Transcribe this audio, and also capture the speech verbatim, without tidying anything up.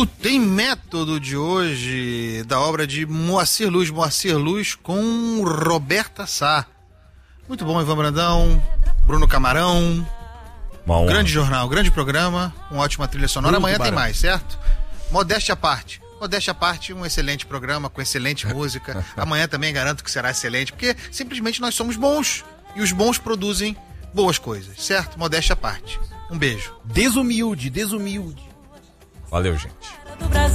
Tem Método de hoje, da obra de Moacir Luz, Moacir Luz com Roberta Sá. Muito bom, Ivan Brandão, Bruno Camarão. Bom, grande jornal, grande programa, uma ótima trilha sonora. Bruno Amanhã Tubarão. tem mais, certo? Modéstia à parte. Modéstia à parte, um excelente programa com excelente música. Amanhã também garanto que será excelente, porque simplesmente nós somos bons. E os bons produzem boas coisas, certo? Modéstia à parte. Um beijo. Desumilde, desumilde. Valeu, gente.